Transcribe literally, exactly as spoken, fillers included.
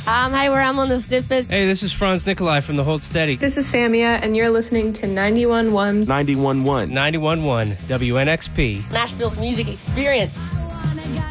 Um, hi, we're Amon the Stiffest. Hey, this is Franz Nikolai from the Hold Steady. This is Samia, and you're listening to ninety-one point one. ninety-one point one. ninety-one point one W N X P. Nashville's music experience.